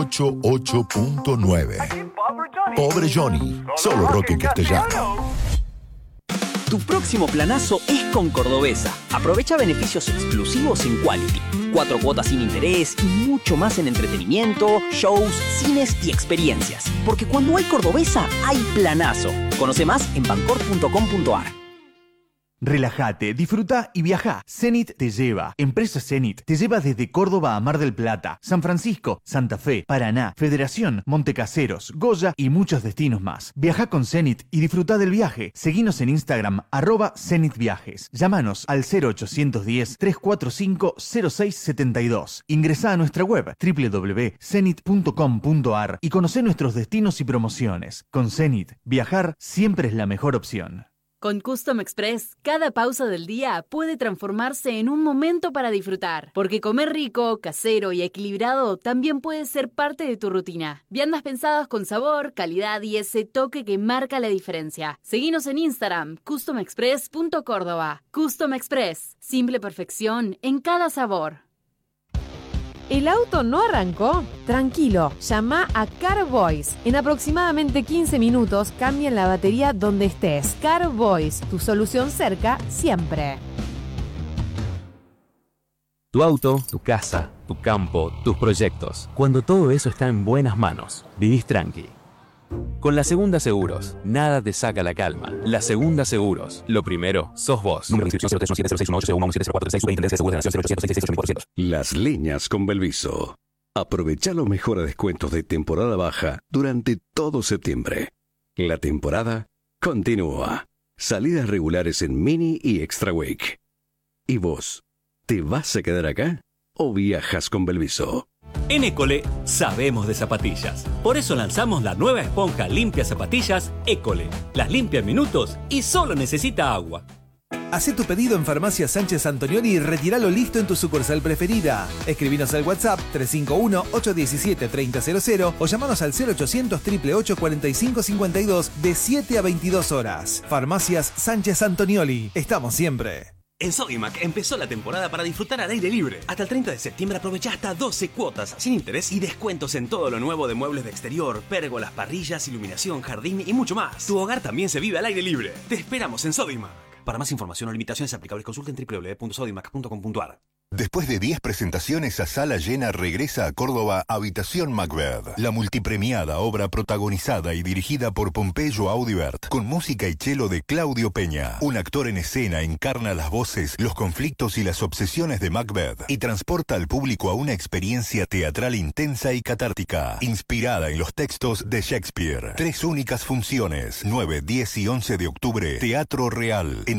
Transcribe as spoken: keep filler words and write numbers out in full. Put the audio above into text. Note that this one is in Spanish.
ochenta y ocho punto nueve. Pobre Johnny, solo rock en castellano. Tu próximo planazo es con Cordobesa. Aprovecha beneficios exclusivos en Quality. Cuatro cuotas sin interés y mucho más en entretenimiento, shows, cines y experiencias. Porque cuando hay Cordobesa, hay planazo. Conoce más en bancor punto com punto ar. Relájate, disfruta y viaja. Zenit te lleva. Empresa Zenit te lleva desde Córdoba a Mar del Plata, San Francisco, Santa Fe, Paraná, Federación, Montecaseros, Goya y muchos destinos más. Viaja con Zenit y disfruta del viaje. Seguinos en Instagram, arroba Zenit Viajes. Llámanos al cero ochocientos diez, trescientos cuarenta y cinco, cero seis setenta y dos. Ingresá a nuestra web doble u doble u doble u punto zenit punto com punto ar y conocé nuestros destinos y promociones. Con Zenit, viajar siempre es la mejor opción. Con Custom Express, cada pausa del día puede transformarse en un momento para disfrutar. Porque comer rico, casero y equilibrado también puede ser parte de tu rutina. Viandas pensadas con sabor, calidad y ese toque que marca la diferencia. Seguinos en Instagram, custom express punto córdoba. Custom Express, simple perfección en cada sabor. ¿El auto no arrancó? Tranquilo, llama a Carboys. En aproximadamente quince minutos cambian la batería donde estés. Carboys, tu solución cerca siempre. Tu auto, tu casa, tu campo, tus proyectos. Cuando todo eso está en buenas manos, vivís tranqui. Con La Segunda Seguros, nada te saca la calma. La Segunda Seguros, lo primero, sos vos. Número de inscripción cero tres uno siete cero seis uno ocho cero uno siete cero cuatro tres seis. Superintendencia de Seguros de la Nación cero ochocientos sesenta y seis ochenta y cuatro. Las leñas con Belviso. Aprovecha los mejores descuentos de temporada baja durante todo septiembre. La temporada continúa. Salidas regulares en Mini y Extra Wake. ¿Y vos? ¿Te vas a quedar acá o viajas con Belviso? En École sabemos de zapatillas. Por eso lanzamos la nueva esponja limpia zapatillas École. Las limpia en minutos y solo necesita agua. Hacé tu pedido en Farmacia Sánchez Antonioni y retíralo listo en tu sucursal preferida. Escribinos al WhatsApp tres cinco uno, ocho uno siete, tres cero cero cero o llamanos al cero ochocientos, ocho ocho ocho, cuarenta y cinco cincuenta y dos de siete a veintidós horas. Farmacias Sánchez Antonioli. Estamos siempre. En Sodimac empezó la temporada para disfrutar al aire libre. Hasta el treinta de septiembre aprovecha hasta doce cuotas sin interés y descuentos en todo lo nuevo de muebles de exterior, pérgolas, parrillas, iluminación, jardín y mucho más. Tu hogar también se vive al aire libre. Te esperamos en Sodimac. Para más información o limitaciones aplicables, consulta en doble u doble u doble u punto sodimac punto com punto ar. Después de diez presentaciones a sala llena, regresa a Córdoba Habitación Macbeth, la multipremiada obra protagonizada y dirigida por Pompeyo Audibert, con música y cello de Claudio Peña. Un actor en escena encarna las voces, los conflictos y las obsesiones de Macbeth y transporta al público a una experiencia teatral intensa y catártica, inspirada en los textos de Shakespeare. Tres únicas funciones, nueve, diez y once de octubre, Teatro Real, en